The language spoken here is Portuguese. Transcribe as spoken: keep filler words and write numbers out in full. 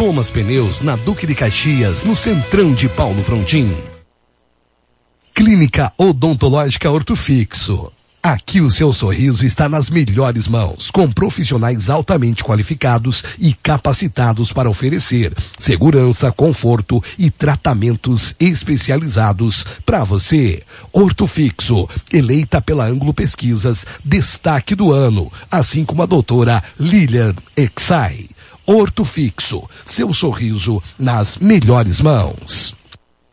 Thomas Pneus, na Duque de Caxias, no centrão de Paulo Frontin. Clínica Odontológica Ortofixo. Aqui o seu sorriso está nas melhores mãos, com profissionais altamente qualificados e capacitados para oferecer segurança, conforto e tratamentos especializados para você. Ortofixo, eleita pela Ângulo Pesquisas, destaque do ano, assim como a doutora Lilian Exai. Ortofixo, seu sorriso nas melhores mãos.